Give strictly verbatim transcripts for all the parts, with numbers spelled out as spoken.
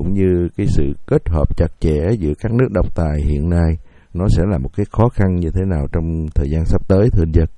cũng như cái sự kết hợp chặt chẽ giữa các nước độc tài hiện nay, nó sẽ là một cái khó khăn như thế nào trong thời gian sắp tới, thưa anh Dân?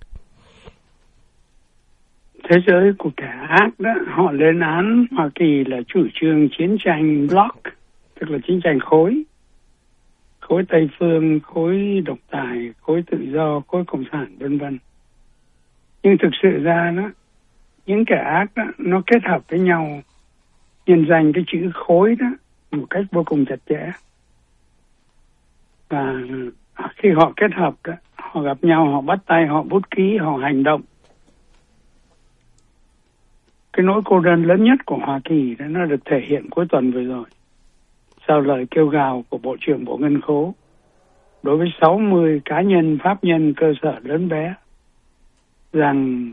Thế giới của kẻ ác đó, họ lên án Hoa Kỳ là chủ trương chiến tranh bloc, tức là chiến tranh khối. Khối Tây Phương, khối độc tài, khối tự do, khối cộng sản, vân vân. Nhưng thực sự ra đó, những kẻ ác đó, nó kết hợp với nhau, nhân danh cái chữ khối đó một cách vô cùng chặt chẽ. Và khi họ kết hợp đó, họ gặp nhau, họ bắt tay, họ bút ký, họ hành động. Cái nỗi cô đơn lớn nhất của Hoa Kỳ đó, nó được thể hiện cuối tuần vừa rồi. Sau lời kêu gào của Bộ trưởng Bộ Ngân khố đối với sáu mươi cá nhân, pháp nhân, cơ sở lớn bé rằng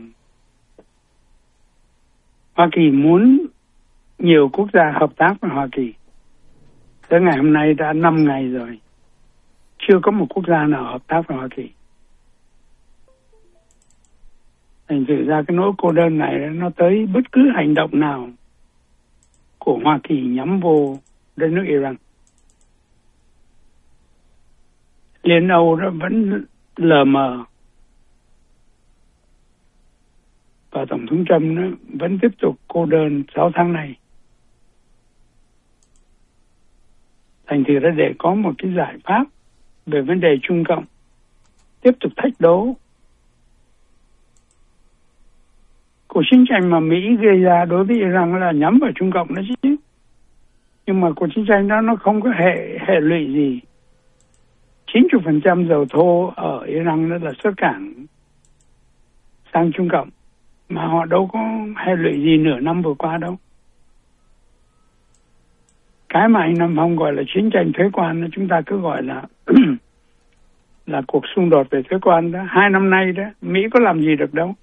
Hoa Kỳ muốn nhiều quốc gia hợp tác với Hoa Kỳ. Tới ngày hôm nay đã năm ngày rồi, chưa có một quốc gia nào hợp tác với Hoa Kỳ. Thành thử ra cái nỗi cô đơn này nó tới bất cứ hành động nào của Hoa Kỳ nhắm vô đất nước Iran. Liên Âu đó vẫn lờ mờ, và Tổng thống Trump nó vẫn tiếp tục cô đơn sáu tháng này. Thành thử ra để có một cái giải pháp về vấn đề Trung Cộng tiếp tục thách đố cuộc chiến tranh mà Mỹ gây ra đối với Iran là nhắm vào Trung Cộng đó chứ. Nhưng mà cuộc chiến tranh đó nó không có hệ hệ lụy gì. chín mươi phần trăm dầu thô ở Iran đó là xuất cảng sang Trung Cộng, mà họ đâu có hệ lụy gì nửa năm vừa qua đâu. Cái mà anh Nam Phong gọi là chiến tranh thuế quan, chúng ta cứ gọi là là cuộc xung đột về thuế quan đó. Hai năm nay đó, Mỹ có làm gì được đâu.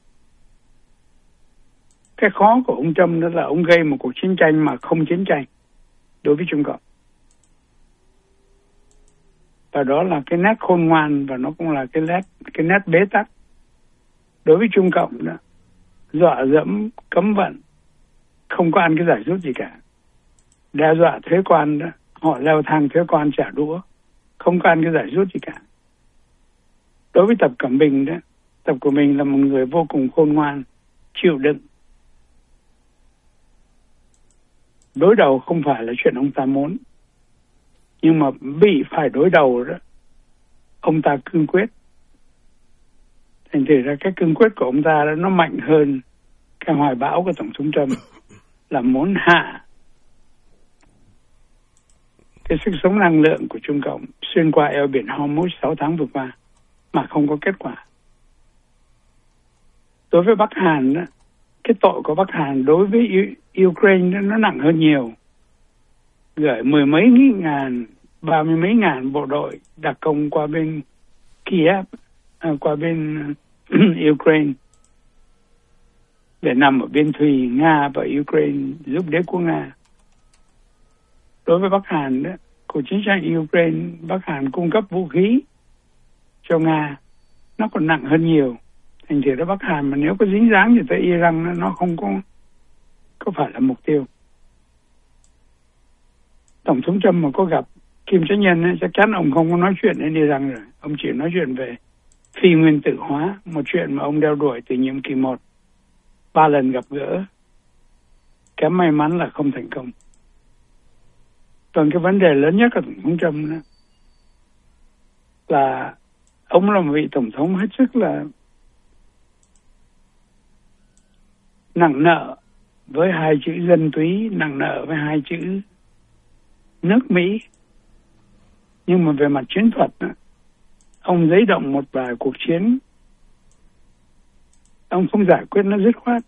Cái khó của ông Trump đó là ông gây một cuộc chiến tranh mà không chiến tranh đối với Trung Cộng. Và đó là cái nét khôn ngoan, và nó cũng là cái nét, cái nét bế tắc đối với Trung Cộng đó. Dọa dẫm, cấm vận, không có ăn cái giải rút gì cả. Đe dọa thuế quan đó, họ leo thang thuế quan trả đũa, không có ăn cái giải rút gì cả. Đối với Tập Cận Bình đó, Tập Cận Bình là một người vô cùng khôn ngoan, chịu đựng. Đối đầu không phải là chuyện ông ta muốn, nhưng mà bị phải đối đầu đó, ông ta cương quyết. Thành thử ra cái cương quyết của ông ta đó, nó mạnh hơn cái hoài bão của Tổng thống Trump là muốn hạ cái sức sống năng lượng của Trung Cộng xuyên qua eo biển Hormuz sáu tháng vừa qua mà không có kết quả. Đối với Bắc Hàn đó, cái tội của Bắc Hàn đối với Ukraine nó nặng hơn nhiều. Gửi mười mấy ngàn, ba mươi mấy ngàn bộ đội đặc công qua bên Kiev, à, qua bên Ukraine để nằm ở biên thùy Nga và Ukraine giúp đế quốc Nga. Đối với Bắc Hàn đó, cuộc chiến tranh Ukraine, Bắc Hàn cung cấp vũ khí cho Nga nó còn nặng hơn nhiều. Thành thử đó Bắc Hàn mà nếu có dính dáng gì tới Iran, nó không có có phải là mục tiêu. Tổng thống Trump mà có gặp Kim Jong Un ấy, chắc chắn ông không có nói chuyện đến Iran rồi. Ông chỉ nói chuyện về phi nguyên tử hóa, một chuyện mà ông đeo đuổi từ nhiệm kỳ một. Ba lần gặp gỡ, kém may mắn là không thành công. Còn cái vấn đề lớn nhất của Tổng thống Trump đó là ông là một vị Tổng thống hết sức là nặng nợ với hai chữ dân túy, nặng nợ với hai chữ nước Mỹ. Nhưng mà về mặt chiến thuật đó, ông giấy động một vài cuộc chiến, ông không giải quyết nó dứt khoát.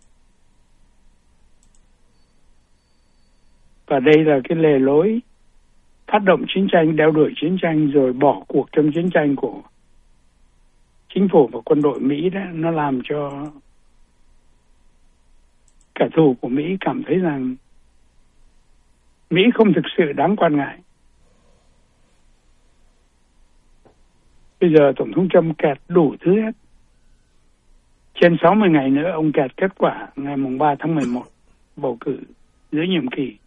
Và đây là cái lề lối phát động chiến tranh, đeo đuổi chiến tranh rồi bỏ cuộc trong chiến tranh của chính phủ và quân đội Mỹ đó, nó làm cho kẻ thù của Mỹ cảm thấy rằng Mỹ không thực sự đáng quan ngại. Bây giờ Tổng thống Trump kẹt đủ thứ hết. Trên sáu mươi ngày nữa ông kẹt kết quả ngày mùng ba tháng mười một bầu cử giữa nhiệm kỳ.